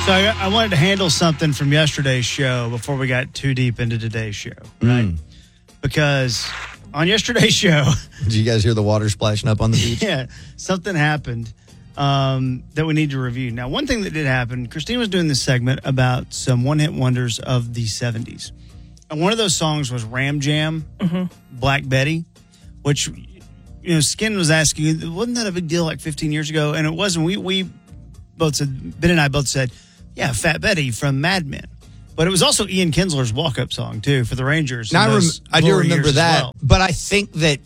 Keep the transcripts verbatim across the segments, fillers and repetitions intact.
So I, I wanted to handle something from yesterday's show before we got too deep into today's show, right? Mm. Because on yesterday's show... Did you guys hear the water splashing up on the beach? Yeah, something happened um, that we need to review. Now, one thing that did happen, Christine was doing this segment about some one-hit wonders of the seventies. And one of those songs was Ram Jam, mm-hmm. Black Betty, which, you know, Skin was asking, wasn't that a big deal like fifteen years ago? And it wasn't. We, we both said, Ben and I both said, yeah, Fat Betty from Mad Men. But it was also Ian Kinsler's walk-up song, too, for the Rangers. Now, I, rem- I do remember that. Well. But I think that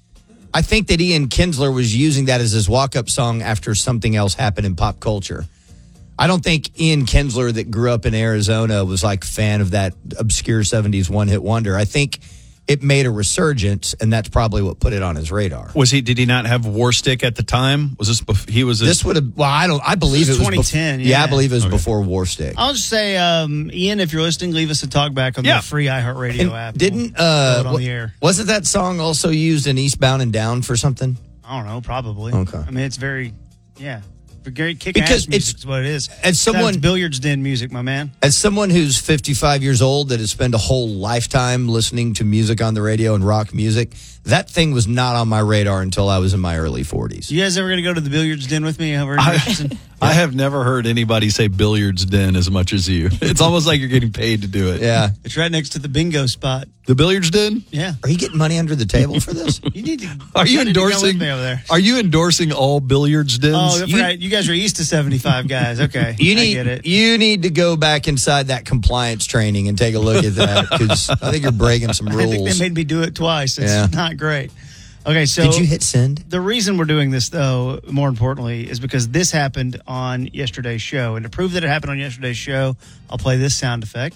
I think that Ian Kinsler was using that as his walk-up song after something else happened in pop culture. I don't think Ian Kinsler, that grew up in Arizona, was like a fan of that obscure seventies one-hit wonder. I think it made a resurgence, and that's probably what put it on his radar. Was he? Did he not have War Stick at the time? Was this? Bef- he was. A- this would have. Well, I don't. I believe this it was twenty ten. Bef- yeah. yeah, I believe it was okay. before War Stick. I'll just say, um, Ian, if you're listening, leave us a talk back on yeah. the free iHeartRadio and app. Didn't uh, on the air. Wasn't that song also used in Eastbound and Down for something? I don't know. Probably. Okay. I mean, it's very, yeah. Very kick because ass music is what it is. As someone, That's billiards den music, my man. As someone who's fifty-five years old that has spent a whole lifetime listening to music on the radio and rock music, that thing was not on my radar until I was in my early forties. You guys ever going to go to the billiards den with me over in I, I have never heard anybody say billiards den as much as you. It's almost like you're getting paid to do it. Yeah. It's right next to the bingo spot. The billiards den? Yeah. Are you getting money under the table for this? You need to. Are you need endorsing? To go with me over there. Are you endorsing all billiards dens? Oh, I forgot. You, you guys are east of seventy-five guys. Okay, you need. I get it. You need to go back inside that compliance training and take a look at that because I think you're breaking some rules. I think they made me do it twice. It's yeah. not great. Okay, so did you hit send? The reason we're doing this, though, more importantly, is because this happened on yesterday's show, and to prove that it happened on yesterday's show, I'll play this sound effect.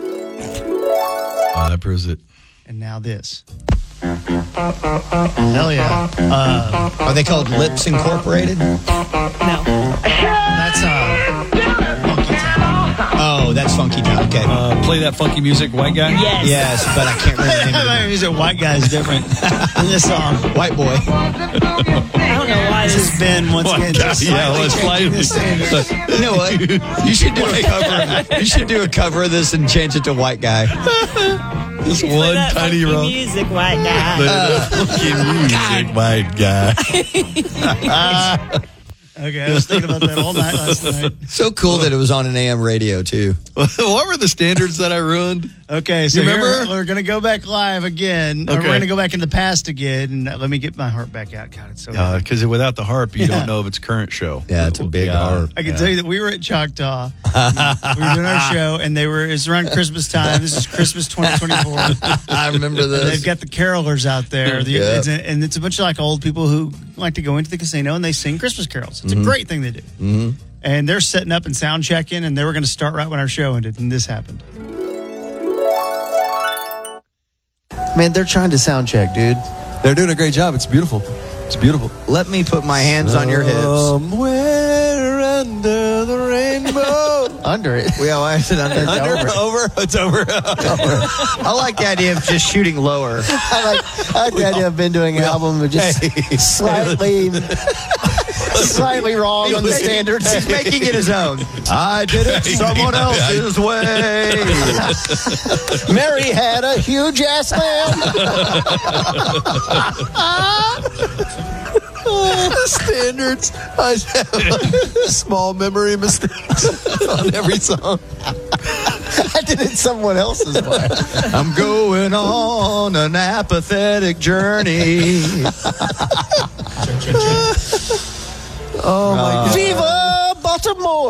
Oh, that proves it. And now this. Hell yeah. Uh, Are they called Lips Incorporated? No. That's uh, Funky Town. Oh, that's Funky Town. Okay. Uh, play that funky music, white guy? Yes. Yes, but I can't remember the name of it. Music, white guy is different in this song. White boy. I don't know why this has been once again. Yeah, let's play this. You know what? You should do a cover. You should do a cover of this and change it to White Guy. This one that tiny roll. Music, white guy. Uh, funky music, white guy. Okay, I was thinking about that all night last night. So cool that it was on an A M radio, too. What were the standards that I ruined? Okay, so you here remember? we're going to go back live again. Okay. Or we're going to go back in the past again. And let me get my heart back out. God, it's so Yeah, because uh, without the harp, you Yeah. don't know if it's current show. Yeah, it's a big yeah. harp. I can Yeah. tell you that we were at Choctaw. we were doing our show, and they were. It's around Christmas time. This is Christmas twenty twenty-four. I remember this. They've got the carolers out there, the, Yep. it's a, and it's a bunch of like old people who like to go into the casino and they sing Christmas carols. It's mm-hmm. a great thing they do. Mm-hmm. And they're setting up and sound checking, and they were going to start right when our show ended, and this happened. Man, they're trying to sound check, dude. They're doing a great job. It's beautiful. It's beautiful. Let me put my hands on your hips. Somewhere under the rainbow. Under it. Well, I said under. Under, over. over. It's over. over. I like the idea of just shooting lower. I like, I like the idea of Ben doing an album of just Hey. slightly, slightly wrong on the standards. He's making it his own. I did it someone else's way. Mary had a huge ass lamb. The standards. I have small memory mistakes on every song. I did it someone else's way. I'm going on an apathetic journey. Oh my God. Viva Baltimore.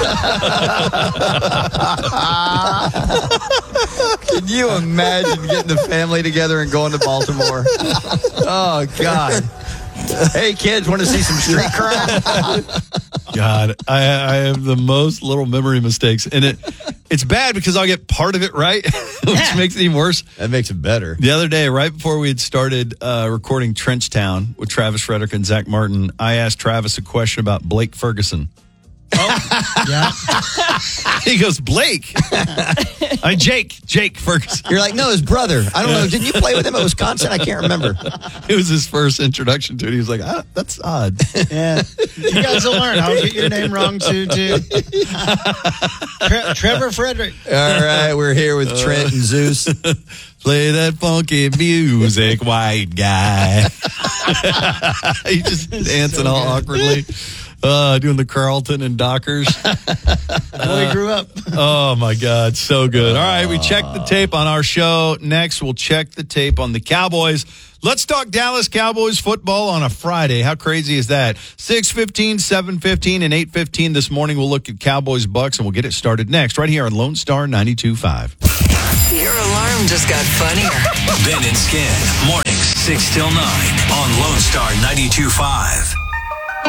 Can you imagine getting the family together and going to Baltimore? Oh, God. Hey, kids, want to see some street crime? God, I, I have the most little memory mistakes. And it it's bad because I'll get part of it right, which Yeah. makes it even worse. That makes it better. The other day, right before we had started uh, recording Trenchtown with Travis Frederick and Zach Martin, I asked Travis a question about Blake Ferguson. Oh, Yeah. He goes, Blake. I mean, Jake. Jake Ferguson. You're like, no, his brother. I don't know. Didn't you play with him at Wisconsin? I can't remember. It was his first introduction to it. He was like, ah, that's odd. Yeah. You guys will learn. I'll get your name wrong, too, too. Tre- Trevor Frederick. All right, we're here with Trent and Zeus. Play that funky music, white guy. He's just dancing so all good. awkwardly. Uh, doing the Carlton and Dockers. Boy, grew up. Oh, my God. So good. All right. We checked the tape on our show. Next, we'll check the tape on the Cowboys. Let's talk Dallas Cowboys football on a Friday. How crazy is that? six fifteen, seven fifteen, and eight fifteen this morning. We'll look at Cowboys Bucks, and we'll get it started next right here on Lone Star ninety-two point five. Your alarm just got funnier. Ben and Skin, mornings six till nine on Lone Star ninety-two point five.